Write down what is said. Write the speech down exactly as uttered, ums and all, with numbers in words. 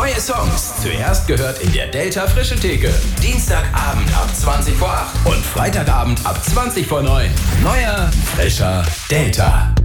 Neue Songs. Zuerst gehört in der Delta Frische Theke. Dienstagabend ab zwanzig vor acht und Freitagabend ab zwanzig vor neun. Neuer, frischer Delta.